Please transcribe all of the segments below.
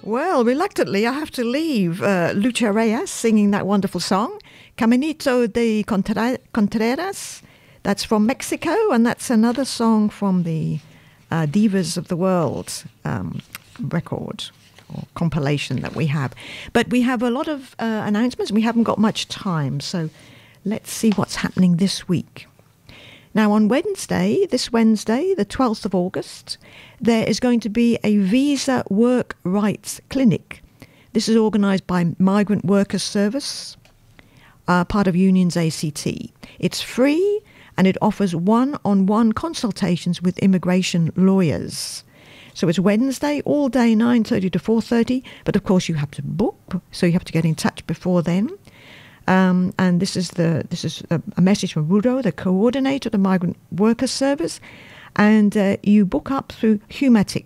Well, reluctantly, I have to leave Lucha Reyes singing that wonderful song, Caminito de Contreras. That's from Mexico, and that's another song from the Divas of the World record or compilation that we have. But we have a lot of announcements. We haven't got much time, so let's see what's happening this week. Now, on this Wednesday, the 12th of August, there is going to be a visa work rights clinic. This is organised by Migrant Workers Service, part of Unions ACT. It's free and it offers one-on-one consultations with immigration lawyers. So it's Wednesday, all day, 9:30 to 4:30, but of course you have to book, so you have to get in touch before then. And this is a message from Rudo, the coordinator of the Migrant Workers Service, and you book up through Humanitics,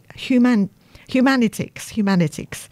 Humanitics,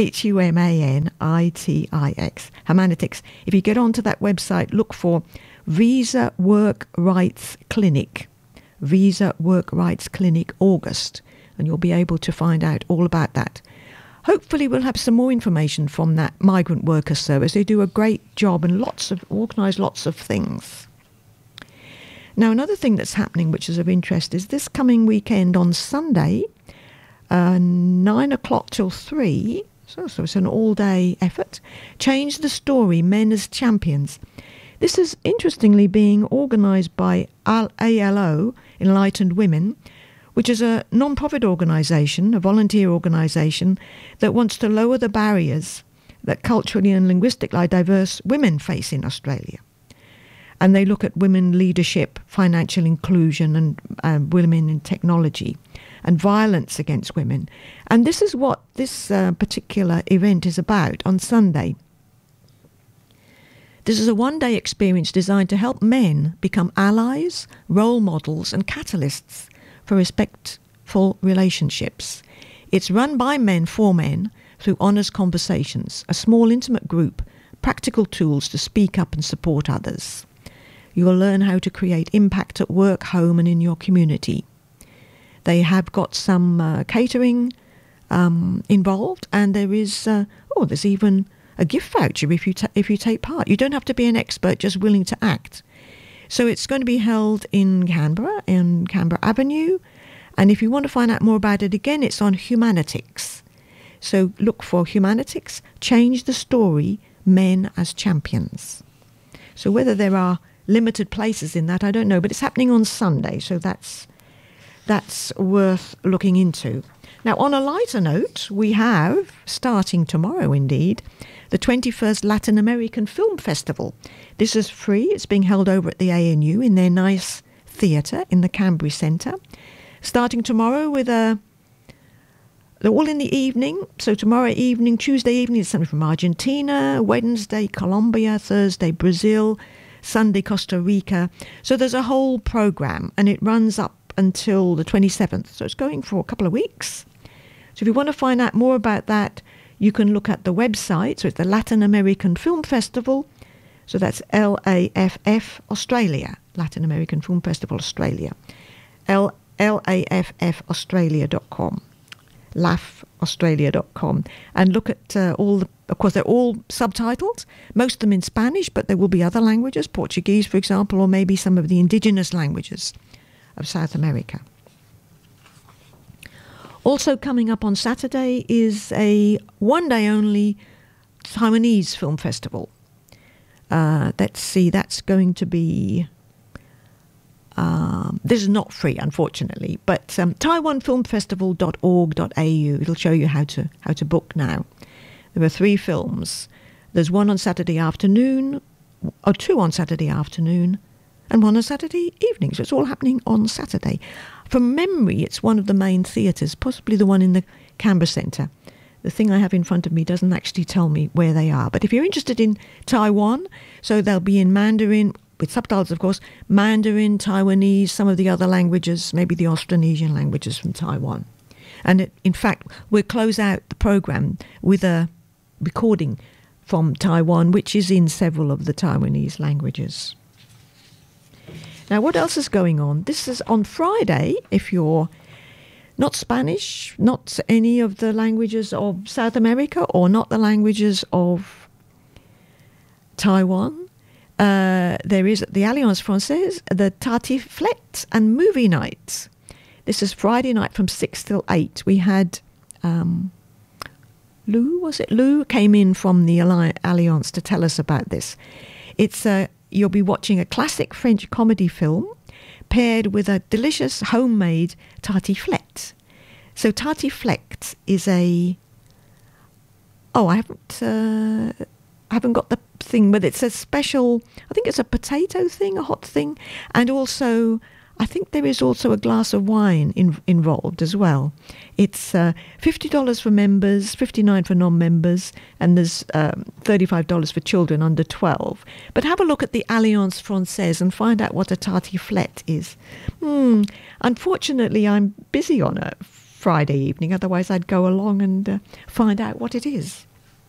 Humanitics. If you get onto that website, look for Visa Work Rights Clinic, Visa Work Rights Clinic August, and you'll be able to find out all about that. Hopefully we'll have some more information from that Migrant Workers Service. They do a great job and organise lots of things. Now, another thing that's happening which is of interest is this coming weekend on Sunday, 9 o'clock till 3, so it's an all-day effort, Change the Story, Men as Champions. This is interestingly being organised by ALO, Enlightened Women, which is a non-profit organisation, a volunteer organisation that wants to lower the barriers that culturally and linguistically diverse women face in Australia. And they look at women leadership, financial inclusion and women in technology and violence against women. And this is what this particular event is about on Sunday. This is a one-day experience designed to help men become allies, role models and catalysts for respectful relationships. It's run by men for men through honest conversations, a small intimate group, practical tools to speak up and support others. You will learn how to create impact at work, home and in your community. They have got some catering involved, and there is there's even a gift voucher if you take part. You don't have to be an expert, just willing to act. So it's going to be held in Canberra Avenue. And if you want to find out more about it, again, it's on Humanitics. So look for Humanitics, Change the Story, Men as Champions. So whether there are limited places in that, I don't know, but it's happening on Sunday, so that's worth looking into. Now, on a lighter note, we have, starting tomorrow indeed, the 21st Latin American Film Festival. This is free. It's being held over at the ANU in their nice theatre in the Canberra Centre. Starting tomorrow with they're all in the evening. So tomorrow evening, Tuesday evening is something from Argentina, Wednesday Colombia, Thursday Brazil, Sunday Costa Rica. So there's a whole programme and it runs up until the 27th. So it's going for a couple of weeks. So if you want to find out more about that, you can look at the website. So it's the Latin American Film Festival. So that's LAFF Australia, Latin American Film Festival Australia. LAFFaustralia.com, LAFFaustralia.com. And look at of course, they're all subtitled, most of them in Spanish, but there will be other languages, Portuguese, for example, or maybe some of the indigenous languages of South America. Also coming up on Saturday is a one-day-only Taiwanese film festival. Let's see, that's going to be... this is not free, unfortunately, but taiwanfilmfestival.org.au. It'll show you how to book now. There are 3 films. There's one on Saturday afternoon, or 2 on Saturday afternoon, and 1 on Saturday evening. So it's all happening on Saturday. From memory, it's one of the main theatres, possibly the one in the Canberra Centre. The thing I have in front of me doesn't actually tell me where they are. But if you're interested in Taiwan, so they'll be in Mandarin, with subtitles, of course, Mandarin, Taiwanese, some of the other languages, maybe the Austronesian languages from Taiwan. And in fact, we'll close out the programme with a recording from Taiwan, which is in several of the Taiwanese languages. Now, what else is going on? This is on Friday, if you're not Spanish, not any of the languages of South America, or not the languages of Taiwan. There is at the Alliance Française the Tartiflette and movie nights. This is Friday night from 6 till 8. We had Lou came in from the Alliance to tell us about this. It's you'll be watching a classic French comedy film paired with a delicious homemade tartiflette. So tartiflette is I haven't got the thing, but it's a special, I think it's a potato thing, a hot thing, and also I think there is also a glass of wine involved as well. It's $50 for members, $59 for non-members, and there's $35 for children under 12. But have a look at the Alliance Française and find out what a tartiflette is. Unfortunately, I'm busy on a Friday evening, otherwise I'd go along and find out what it is.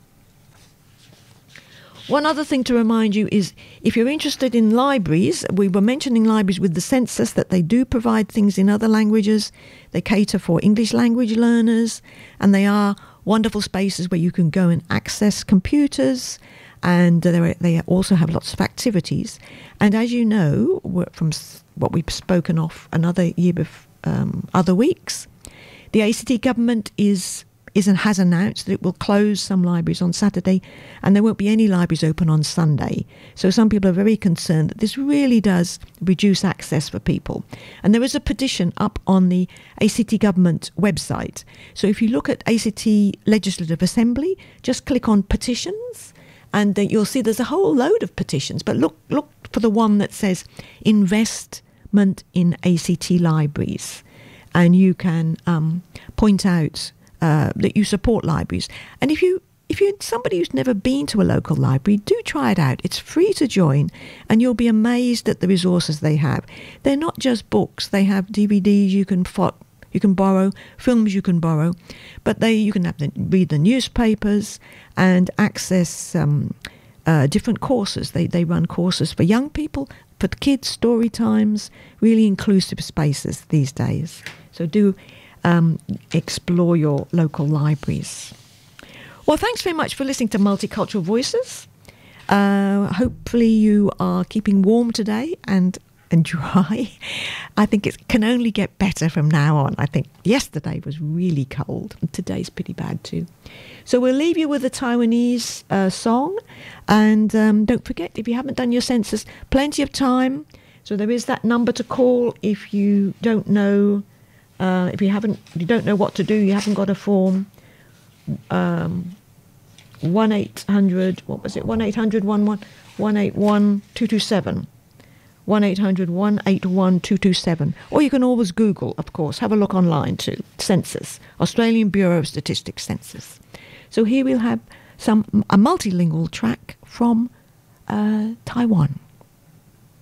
One other thing to remind you is, if you're interested in libraries, we were mentioning libraries with the census, that they do provide things in other languages. They cater for English language learners, and they are wonderful spaces where you can go and access computers, and they also have lots of activities. And as you know, from what we've spoken of another year other weeks, the ACT government has announced that it will close some libraries on Saturday, and there won't be any libraries open on Sunday. So some people are very concerned that this really does reduce access for people. And there is a petition up on the ACT government website. So if you look at ACT Legislative Assembly, just click on petitions, and you'll see there's a whole load of petitions. But look for the one that says investment in ACT libraries, and you can point out that you support libraries. And if you're somebody who's never been to a local library, do try it out. It's free to join, and you'll be amazed at the resources they have. They're not just books. They have DVDs you can borrow, films you can borrow, but you can read the newspapers and access different courses. They run courses for young people, for kids, story times, really inclusive spaces these days. So do explore your local libraries. Well, thanks very much for listening to Multicultural Voices. Hopefully you are keeping warm today and dry. I think it can only get better from now on. I think yesterday was really cold, and today's pretty bad too. So we'll leave you with a Taiwanese song, and don't forget, if you haven't done your census, plenty of time. So there is that number to call if you don't know. If you don't know what to do, you haven't got a form. 1-800, what was it? 1-800-181-227. 1-800-181-227. Or you can always Google, of course. Have a look online too. Census, Australian Bureau of Statistics Census. So here we'll have a multilingual track from Taiwan.